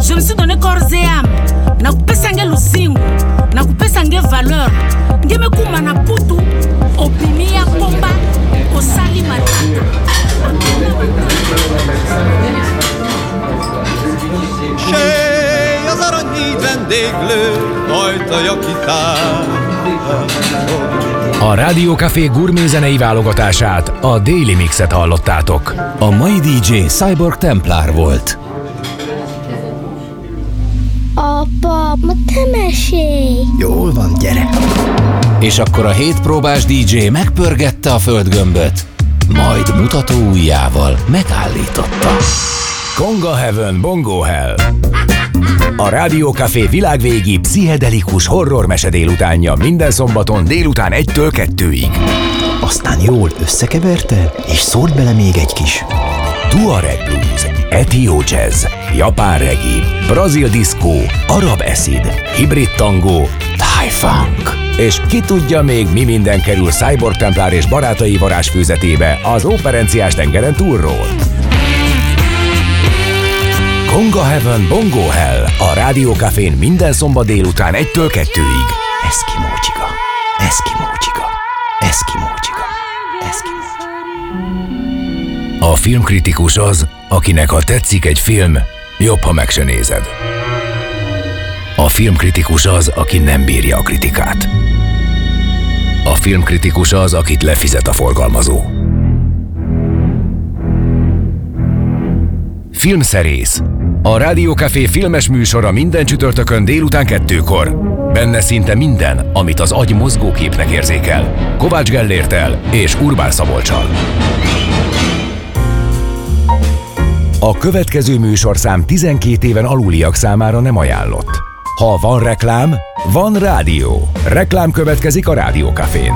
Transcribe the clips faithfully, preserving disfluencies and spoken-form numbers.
Je me suis donné corps et âme. Nakupesa nge lusingu, nakupesa nge valeur. Ngeme kuma na putu, opimia komba, osali matata. Sej az aranyhíd vendéglő, ajtaja kitár. A Rádió Café gurmézenei válogatását, a Daily Mixet hallottátok. A mai dé dzsé Cyborg Templar volt. Apa, ma te mesélj! Jól van, gyere! És akkor a hétpróbás dé dzsé megpörgette a földgömböt, majd mutató ujjával megállította. Conga Heaven, Bongo Hell. A Rádió Café világvégi pszichedelikus horror mese délutánja minden szombaton délután egytől kettőig. Aztán jól összekeverte, és szólt bele még egy kis Tuareg blues, etió jazz, japán reggae, brazil diszkó, arab acid, hibrid tangó, thai funk. És ki tudja még mi minden kerül Cyborg Templar és barátai varázsfűzetébe az Óperenciás tengeren túlról. Conga Heaven, Bongo Hell a Rádió Cafén minden szombat délután egytől kettőig. Eszkimó csiga, eszkimó csiga, eszkimó csiga, eszkimó csiga. A filmkritikus az, akinek ha tetszik egy film, jobb, ha meg se nézed. A filmkritikus az, aki nem bírja a kritikát. A filmkritikus az, akit lefizet a forgalmazó. Filmszerész. A Rádió Café filmes műsora minden csütörtökön délután kettőkor. Benne szinte minden, amit az agy mozgóképnek érzékel. Kovács Gellérttel és Urbán Szabolccsal. A következő műsorszám tizenkét éven aluliak számára nem ajánlott. Ha van reklám, van rádió. Reklám következik a Rádió Cafén.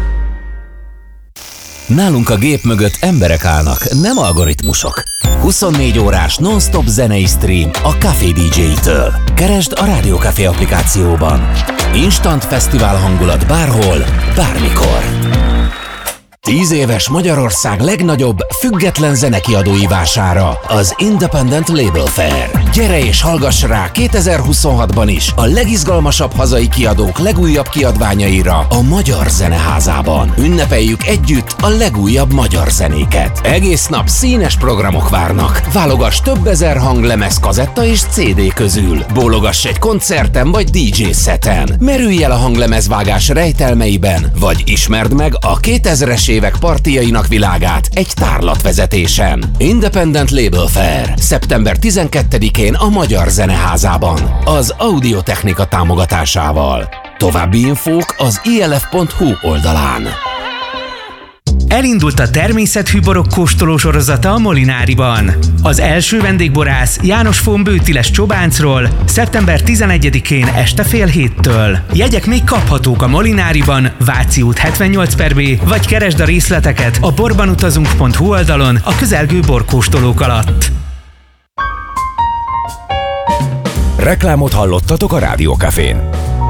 Nálunk a gép mögött emberek állnak, nem algoritmusok. huszonnégy órás non-stop zenei stream a Café dé dzsé-től. Keresd a Rádió Café applikációban. Instant fesztivál hangulat bárhol, bármikor. Tíz éves Magyarország legnagyobb független zenekiadói vására, az Independent Label Fair. Gyere és hallgass rá kétezer-huszonhatban is a legizgalmasabb hazai kiadók legújabb kiadványaira a Magyar Zeneházában. Ünnepeljük együtt a legújabb magyar zenéket. Egész nap színes programok várnak. Válogass több ezer hanglemez, kazetta és cé dé közül. Bólogass egy koncerten vagy dé dzsé szeten. Merülj el a hanglemezvágás rejtelmeiben, vagy ismerd meg a kétezres évek partijainak világát egy tárlatvezetésen. Independent Label Fair. szeptember tizenkettedikén a Magyar Zeneházában. Az Audiotechnika támogatásával. További infók az i el ef pont hu oldalán. Elindult a természetű borok kóstoló sorozata a Molináriban. Az első vendégborász János von Bőtiles Csobáncról szeptember tizenegyedikén este fél héttől. Jegyek még kaphatók a Molináriban, Váci út hetvennyolc per B, vagy keresd a részleteket a borbanutazunk pont hu oldalon a közelgő borkóstolók alatt. Reklámot hallottatok a Rádió Cafén.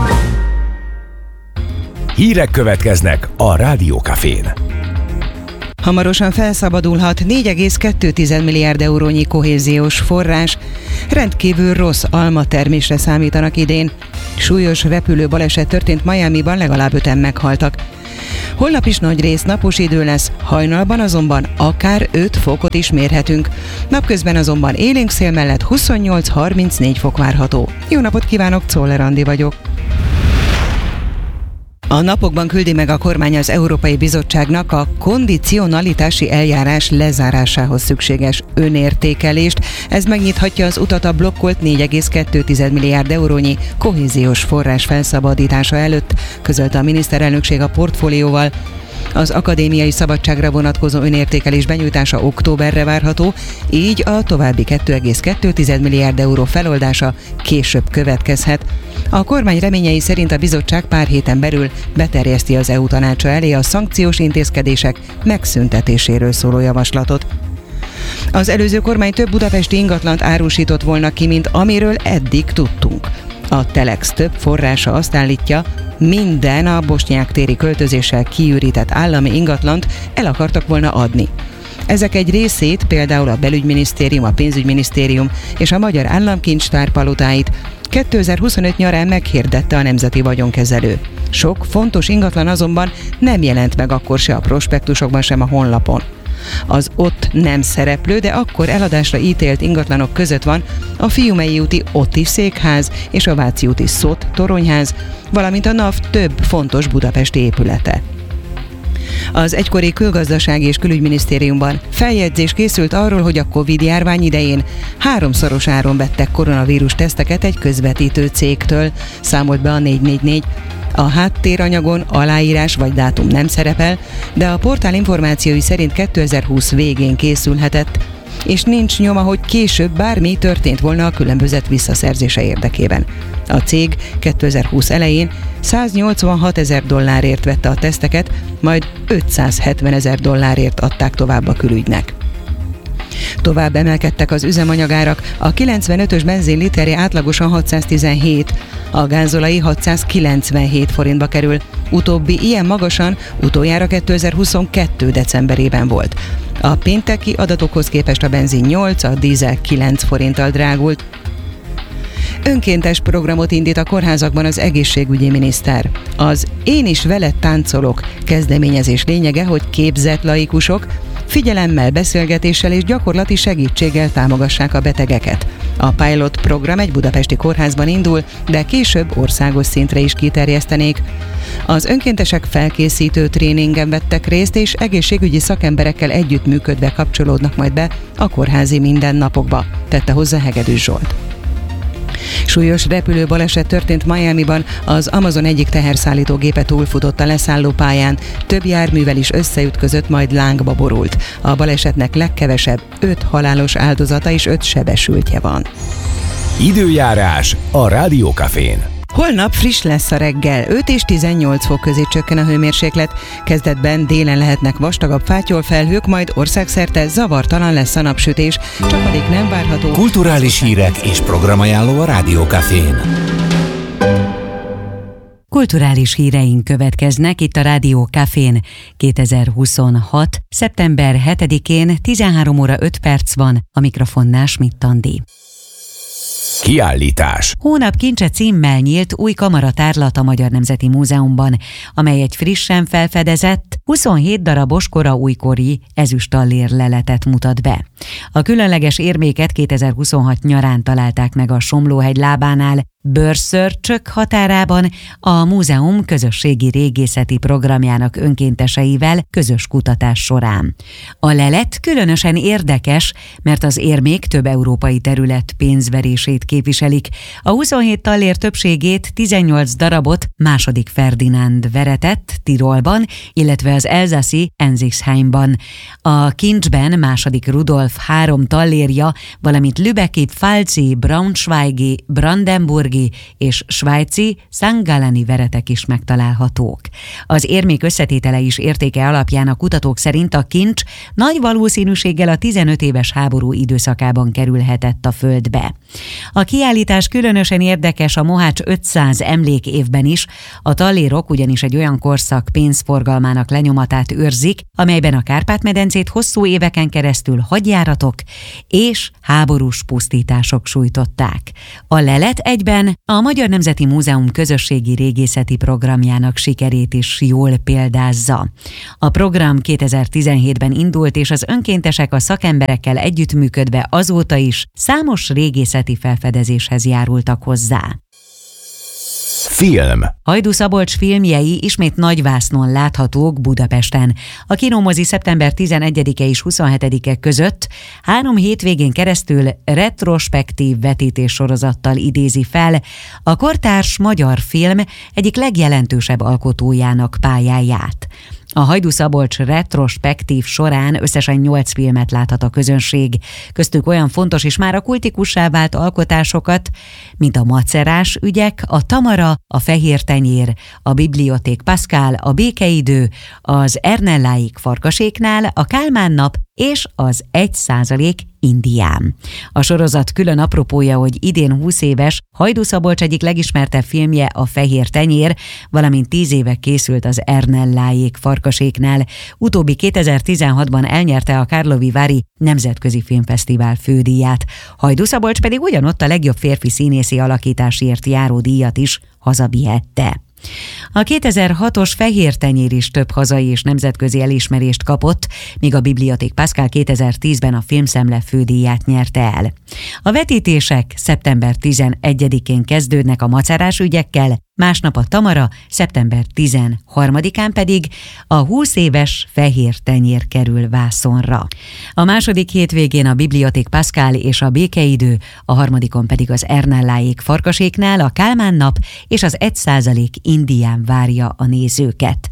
Hírek következnek a Rádió Cafén. Hamarosan felszabadulhat négy egész kettő milliárd eurónyi kohéziós forrás. Rendkívül rossz almatermésre számítanak idén. Súlyos repülőbaleset történt Miamiban, legalább öten meghaltak. Holnap is nagy rész napos idő lesz, hajnalban azonban akár öt fokot is mérhetünk. Napközben azonban élénk szél mellett huszonnyolc-harmincnégy fok várható. Jó napot kívánok, Czoller Andi vagyok. A napokban küldi meg a kormány az Európai Bizottságnak a kondicionalitási eljárás lezárásához szükséges önértékelést. Ez megnyithatja az utat a blokkolt négy egész kettő milliárd eurónyi kohéziós forrás felszabadítása előtt, közölte a miniszterelnökség a portfólióval. Az akadémiai szabadságra vonatkozó önértékelés benyújtása októberre várható, így a további két egész kettő milliárd euró feloldása később következhet. A kormány reményei szerint a bizottság pár héten belül beterjeszti az é u tanácsa elé a szankciós intézkedések megszüntetéséről szóló javaslatot. Az előző kormány több budapesti ingatlant árusított volna ki, mint amiről eddig tudtunk. A Telex több forrása azt állítja, minden a Bosnyák téri költözéssel kiürített állami ingatlant el akartak volna adni. Ezek egy részét, például a Belügyminisztérium, a Pénzügyminisztérium és a Magyar Államkincstár palotáit kétezer-huszonöt nyarán meghirdette a Nemzeti Vagyonkezelő. Sok fontos ingatlan azonban nem jelent meg akkor se a prospektusokban, sem a honlapon. Az ott nem szereplő, de akkor eladásra ítélt ingatlanok között van a Fiumei úti Otis székház és a Váci úti Szot toronyház, valamint a NAV több fontos budapesti épülete. Az egykori Külgazdasági és Külügyminisztériumban feljegyzés készült arról, hogy a Covid-járvány idején háromszoros áron vettek koronavírus teszteket egy közvetítő cégtől, számolt be a négy négy négy. A háttéranyagon aláírás vagy dátum nem szerepel, de a portál információi szerint kétezer-húsz végén készülhetett, és nincs nyoma, hogy később bármi történt volna a különbözet visszaszerzése érdekében. A cég kétezer-húsz elején száznyolcvanhat ezer dollárért vette a teszteket, majd ötszázhetven ezer dollárért adták tovább a külügynek. Tovább emelkedtek az üzemanyagárak, a kilencvenötös benzin literje átlagosan hatszáztizenhét, a gázolai hatszázkilencvenhét forintba kerül, utóbbi ilyen magasan utoljára kétezer-huszonkettő decemberében volt. A pénteki adatokhoz képest a benzin nyolc, a dízel kilenc forinttal drágult. Önkéntes programot indít a kórházakban az egészségügyi miniszter. Az Én is veled táncolok kezdeményezés lényege, hogy képzett laikusok figyelemmel, beszélgetéssel és gyakorlati segítséggel támogassák a betegeket. A pilot program egy budapesti kórházban indul, de később országos szintre is kiterjesztenék. Az önkéntesek felkészítő tréningen vettek részt, és egészségügyi szakemberekkel együttműködve kapcsolódnak majd be a kórházi mindennapokba, tette hozzá Hegedűs Zsolt. Súlyos repülőbaleset történt Miamiban, az Amazon egyik teherszállítógépe túlfutott a leszállópályán, több járművel is összeütközött, majd lángba borult. A balesetnek legkevesebb öt halálos áldozata és öt sebesültje van. Időjárás a Rádió Cafén. Holnap friss lesz a reggel, öt és tizennyolc fok közé csökken a hőmérséklet. Kezdetben délen lehetnek vastagabb fátyolfelhők, majd országszerte zavartalan lesz a napsütés. Csapadék nem várható. Kulturális hírek és programajánló a Rádió Cafén. Kulturális híreink következnek itt a Rádió Cafén. kétezer-huszonhat. szeptember hetedikén tizenhárom óra öt perc van, a mikrofonnál Schmidt Andi. Kiállítás. Hónap kincse címmel nyílt új kamaratárlat a Magyar Nemzeti Múzeumban, amely egy frissen felfedezett, huszonhét darabos kora újkori ezüstallér leletet mutat be. A különleges érméket kétezer-huszonhat nyarán találták meg a Somlóhegy lábánál, Bőrszörcsök határában a múzeum közösségi régészeti programjának önkénteseivel közös kutatás során. A lelet különösen érdekes, mert az érmék több európai terület pénzverését képviselik. A huszonhét tallér többségét, tizennyolc darabot második Ferdinánd veretett Tirolban, illetve az elzaszi Enzisheimban. A kincsben második Rudolf három tallérja, valamint lübecki, pfalzi, braunschweigi, brandenburgi és svájci Sankt Galleni veretek is megtalálhatók. Az érmék összetétele is értéke alapján a kutatók szerint a kincs nagy valószínűséggel a tizenöt éves háború időszakában kerülhetett a földbe. A kiállítás különösen érdekes a Mohács ötszáz emlékévben is, a tallérok ugyanis egy olyan korszak pénzforgalmának lenyomatát őrzik, amelyben a Kárpát-medencét hosszú éveken keresztül hadjáratok és háborús pusztítások sújtották. A lelet egyben a Magyar Nemzeti Múzeum közösségi régészeti programjának sikerét is jól példázza. A program kétezer-tizenhétben indult, és az önkéntesek a szakemberekkel együttműködve azóta is számos régészeti felfedezéshez járultak hozzá. Film. Hajdú Szabolcs filmjei ismét nagyvásznon láthatók Budapesten. A Kinomozi szeptember tizenegyedike és huszonhetedike között három hétvégén keresztül retrospektív vetítés sorozattal idézi fel a kortárs magyar film egyik legjelentősebb alkotójának pályáját. A Hajdú Szabolcs retrospektív során összesen nyolc filmet láthat a közönség, köztük olyan fontos és már a kultikussá vált alkotásokat, mint a Macerás ügyek, a Tamara, a Fehér tenyér, a Biblioték Pascal, a Békeidő, az Ernelláik Farkaséknál, a Kálmán nap és az egy százalék Indián. A sorozat külön apropója, hogy idén húsz éves Hajdú Szabolcs egyik legismertebb filmje a Fehér tenyér, valamint tíz éve készült az Ernellájék Farkaséknál. Utóbbi kétezer-tizenhatban elnyerte a Karlovy Vary Nemzetközi Filmfesztivál fődíját. Hajdú Szabolcs pedig ugyanott a legjobb férfi színészi alakításért járó díjat is hazavihette. A kétezer-hatos Fehér tenyér is több hazai és nemzetközi elismerést kapott, míg a Bibliothèque Pascal kétezer-tízben a Filmszemle fődíját nyerte el. A vetítések szeptember tizenegyedikén kezdődnek a macerás ügyekkel, másnap a Tamara, szeptember tizenharmadikán pedig a húsz éves Fehér tenyér kerül vászonra. A második hétvégén a Bibliothèque Pascal és a Békeidő, a harmadikon pedig az Ernellájék Farkaséknál a Kálmán nap és az egy százalék Indián várja a nézőket.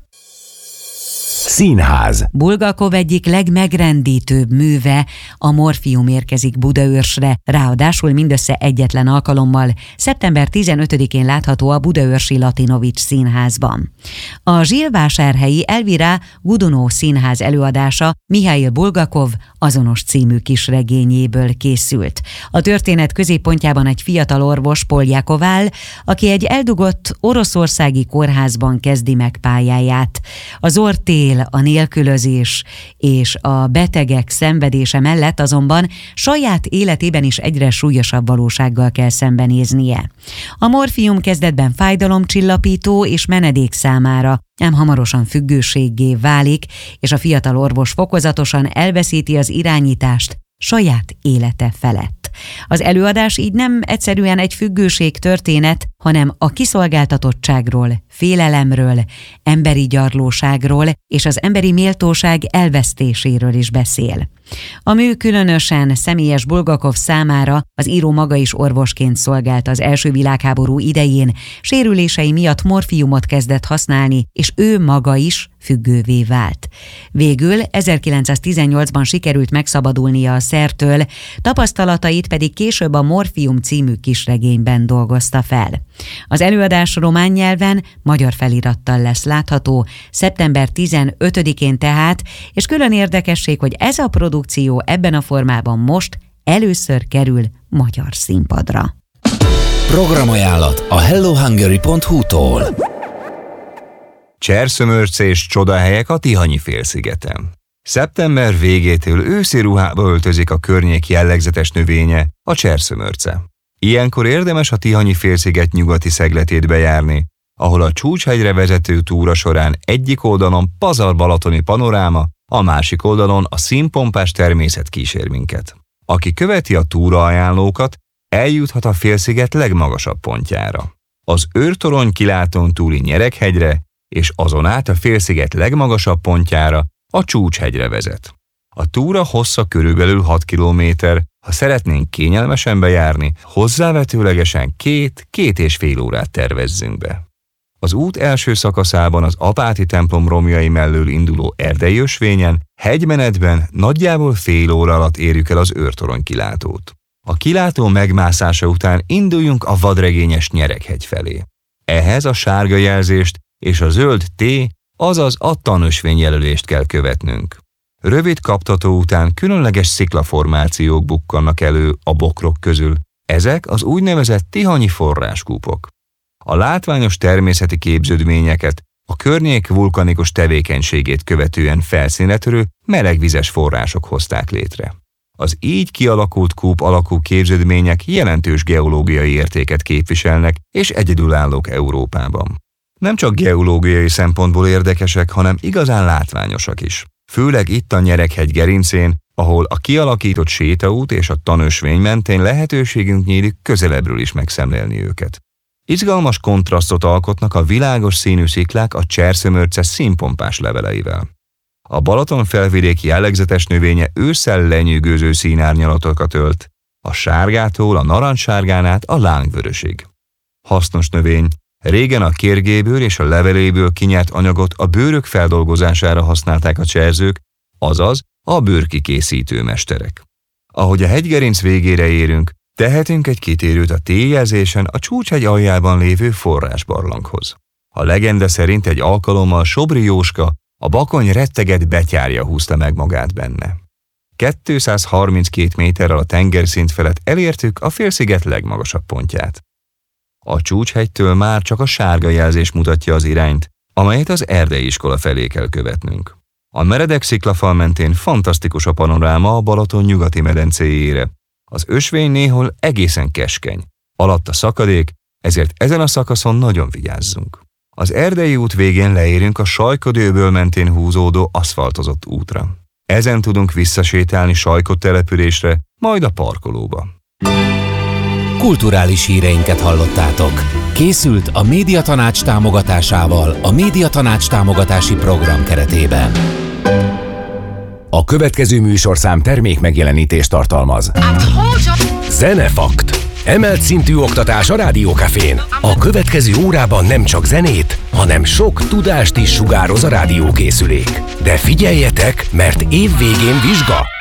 Színház. Bulgakov egyik legmegrendítőbb műve, a Morfium érkezik Budaörsre, ráadásul mindössze egyetlen alkalommal, szeptember tizenötödikén látható a Budaörsi Latinovics Színházban. A zsilvásárhelyi Elvira Godunov Színház előadása Mihail Bulgakov azonos című kisregényéből készült. A történet középpontjában egy fiatal orvos, Poljakov áll, aki egy eldugott oroszországi kórházban kezdi meg pályáját. Az orrtél, a nélkülözés és a betegek szenvedése mellett azonban saját életében is egyre súlyosabb valósággal kell szembenéznie. A morfium kezdetben fájdalomcsillapító és menedék számára, ám hamarosan függőséggé válik, és a fiatal orvos fokozatosan elveszíti az irányítást saját élete felett. Az előadás így nem egyszerűen egy függőség történet, hanem a kiszolgáltatottságról, félelemről, emberi gyarlóságról és az emberi méltóság elvesztéséről is beszél. A mű különösen személyes Bulgakov számára, az író maga is orvosként szolgált az első világháború idején, sérülései miatt morfiumot kezdett használni, és ő maga is függővé vált. Végül ezerkilencszáztizennyolcban sikerült megszabadulnia a szertől, tapasztalatait pedig később a Morfium című kisregényben dolgozta fel. Az előadás román nyelven, magyar felirattal lesz látható, szeptember tizenötödikén tehát, és külön érdekesség, hogy ez a produkció ebben a formában most először kerül magyar színpadra. Programajánlat a hello hungary pont hu-tól. Cserszömörce és csodahelyek a Tihanyi-félszigeten. Szeptember végétől őszi ruhába öltözik a környék jellegzetes növénye, a cserszömörce. Ilyenkor érdemes a Tihanyi-félsziget nyugati szegletét bejárni, ahol a Csúcshegyre vezető túra során egyik oldalon pazar-balatoni panoráma, a másik oldalon a színpompás természet kísér minket. Aki követi a túra ajánlókat, eljuthat a félsziget legmagasabb pontjára. Az őrtorony kilátón túli Nyerekhegyre, és azon át a félsziget legmagasabb pontjára, a Csúcshegyre vezet. A túra hossza körülbelül hat kilométer, ha szeretnénk kényelmesen bejárni, hozzávetőlegesen két, két és fél órát tervezzünk be. Az út első szakaszában az Apáti templom romjai mellől induló erdei ösvényen, hegymenetben nagyjából fél óra alatt érjük el az őrtorony kilátót. A kilátó megmászása után induljunk a vadregényes Nyerekhegy felé. Ehhez a sárga jelzést és a zöld T, azaz a tanösvényjelölést kell követnünk. Rövid kaptató után különleges sziklaformációk bukkannak elő a bokrok közül. Ezek az úgynevezett tihanyi forráskúpok. A látványos természeti képződményeket a környék vulkanikus tevékenységét követően felszínre melegvizes források hozták létre. Az így kialakult kúp alakú képződmények jelentős geológiai értéket képviselnek és egyedülállók Európában. Nem csak geológiai szempontból érdekesek, hanem igazán látványosak is. Főleg itt a Nyerekhegy gerincén, ahol a kialakított sétaút és a tanösvény mentén lehetőségünk nyílik közelebbről is megszemlélni őket. Izgalmas kontrasztot alkotnak a világos színű sziklák a cserszömörce színpompás leveleivel. A Balaton felvidék jellegzetes növénye ősszel lenyűgöző színárnyalatokat ölt, a sárgától a narancssárgán át a lángvörösig. Hasznos növény, régen a kérgéből és a leveléből kinyert anyagot a bőrök feldolgozására használták a cserzők, azaz a bőrkikészítő mesterek. Ahogy a hegygerinc végére érünk, tehetünk egy kitérőt a T-jelzésen a Csúcshegy aljában lévő forrásbarlanghoz. A legenda szerint egy alkalommal Sobri Jóska, a bakony retteget betyárja húzta meg magát benne. kétszázharminckét méterrel a tengerszint felett elértük a félsziget legmagasabb pontját. A Csúcshegytől már csak a sárga jelzés mutatja az irányt, amelyet az erdei iskola felé kell követnünk. A meredek sziklafal mentén fantasztikus a panoráma a Balaton nyugati medencéjére. Az ösvény néhol egészen keskeny, alatt a szakadék, ezért ezen a szakaszon nagyon vigyázzunk. Az erdei út végén leérünk a Sajkod-öböl mentén húzódó aszfaltozott útra. Ezen tudunk visszasétálni Sajkod településre, majd a parkolóba. Kulturális híreinket hallottátok. Készült a Médiatanács támogatásával a Médiatanács támogatási program keretében. A következő műsorszám termék megjelenítést tartalmaz. Zenefakt. Emelt szintű oktatás a Rádió Cafén. A következő órában nem csak zenét, hanem sok tudást is sugároz a rádiókészülék. De figyeljetek, mert év végén vizsga!